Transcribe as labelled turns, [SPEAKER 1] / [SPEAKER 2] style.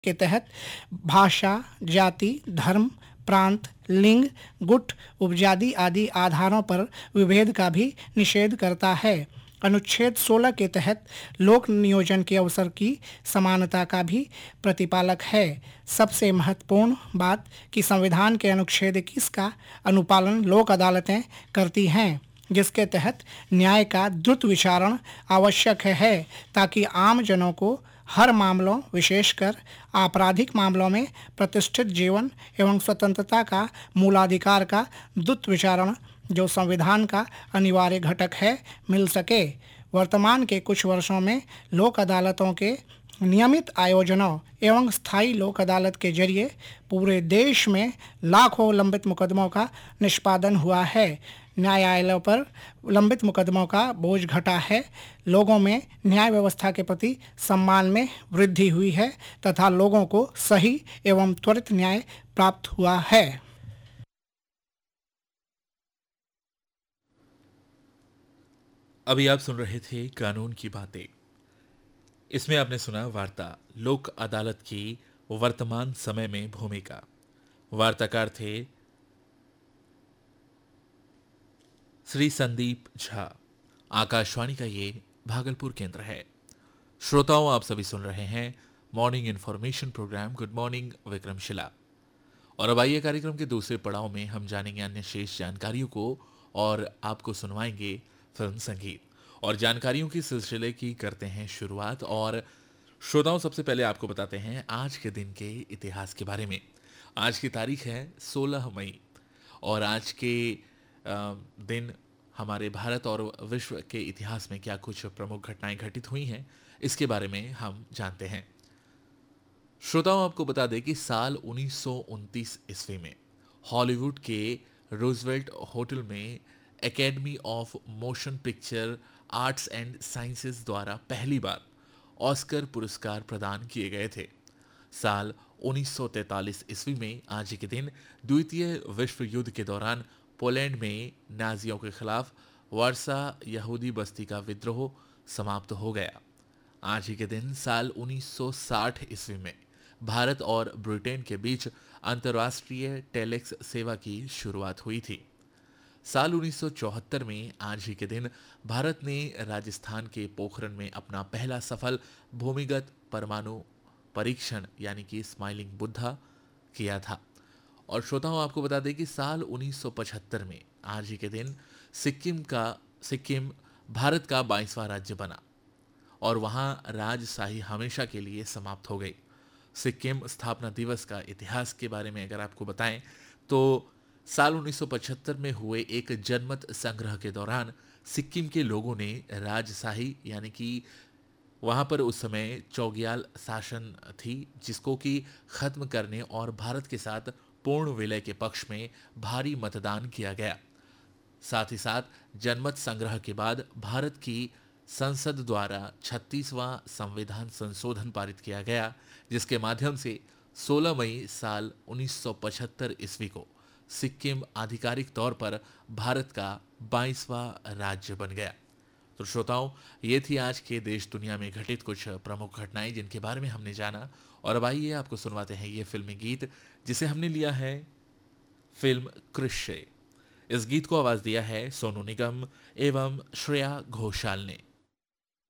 [SPEAKER 1] के तहत भाषा, जाति, धर्म, प्रांत, लिंग, गुट, उपजाति आदि आधारों पर विभेद का भी निषेध करता है। अनुच्छेद 16 के तहत लोक नियोजन के अवसर की समानता का भी प्रतिपालक है। सबसे महत्वपूर्ण बात कि संविधान के अनुच्छेद 21 का अनुपालन लोक अदालतें करती हैं, जिसके तहत न्याय का द्रुत विचारण आवश्यक है ताकि आम जनों को हर मामलों, विशेषकर आपराधिक मामलों में प्रतिष्ठित जीवन एवं स्वतंत्रता का मूलाधिकार का द्रुत विचारण, जो संविधान का अनिवार्य घटक है, मिल सके। वर्तमान के कुछ वर्षों में लोक अदालतों के नियमित आयोजनों एवं स्थायी लोक अदालत के जरिए पूरे देश में लाखों लंबित मुकदमों का निष्पादन हुआ है। न्यायालयों पर लंबित मुकदमों का बोझ घटा है, लोगों में न्याय व्यवस्था के प्रति सम्मान में वृद्धि हुई है तथा लोगों को सही एवं त्वरित न्याय प्राप्त हुआ है।
[SPEAKER 2] अभी आप सुन रहे थे कानून की बातें। इसमें आपने सुना वार्ता लोक अदालत की वर्तमान समय में भूमिका। वार्ताकार थे श्री संदीप झा। आकाशवाणी का ये भागलपुर केंद्र है। श्रोताओं, आप सभी सुन रहे हैं morning information programme good morning Vikramshila. और अब आइए कार्यक्रम के दूसरे पड़ाव में हम जानेंगे अन्य शेष जानकारियों को और आपको सुनवाएंगे फिल्म संगीत और जानकारियों की सिलसिले की करते हैं शुरुआत। और श्रोताओं, सबसे पहले आपको बताते हैं आज के दिन के इतिहास के बारे में। आज की तारीख है 16 मई और आज के दिन हमारे भारत और विश्व के इतिहास में क्या कुछ प्रमुख घटनाएं घटित हुई हैं, इसके बारे में हम जानते हैं। श्रोताओं, आपको बता दें कि साल 1929 ईस्वी में हॉलीवुड के रूजवेल्ट होटल में academy of motion picture arts and sciences द्वारा पहली बार ऑस्कर पुरस्कार प्रदान किए गए थे। साल 1943 ईस्वी में आज के दिन द्वितीय विश्व युद्ध के दौरान पोलैंड में नाजियों के खिलाफ वारसा यहूदी बस्ती का विद्रोह समाप्त हो गया। आज ही के दिन साल 1960 ईस्वी में भारत और ब्रिटेन के बीच अंतर्राष्ट्रीय टेलेक्स सेवा की शुरुआत हुई थी। साल 1974 में आज ही के दिन भारत ने राजस्थान के पोखरण में अपना पहला सफल भूमिगत परमाणु परीक्षण यानी कि स्माइलिंग बुद्धा किया था। और श्रोताओं, आपको बता दें कि साल 1975 में आज ही के दिन सिक्किम भारत का 22वां राज्य बना और वहां राजशाही हमेशा के लिए समाप्त हो गई। सिक्किम स्थापना दिवस का इतिहास के बारे में अगर आपको बताएं तो साल 1975 में हुए एक जनमत संग्रह के दौरान सिक्किम के लोगों ने राजशाही यानी कि वहां पर उस समय चौगियाल शासन थी, जिसको कि खत्म करने और भारत के साथ पूर्ण विलय के पक्ष में भारी मतदान किया गया। साथ ही साथ जनमत संग्रह के बाद भारत की संसद द्वारा 36वां संविधान संशोधन पारित किया गया, जिसके माध्यम से 16 मई साल 1975 ईस्वी को सिक्किम आधिकारिक तौर पर भारत का 22वां राज्य बन गया। तो श्रोताओं, ये थी आज के देश दुनिया में घटित कुछ प्रमुख घटनाएं जिनके बारे में हमने जाना। और अब आइए आपको सुनवाते हैं ये फिल्मी गीत जिसे हमने लिया है फिल्म क्रिश से। इस गीत को आवाज दिया है सोनू निगम एवं श्रेया घोषाल ने।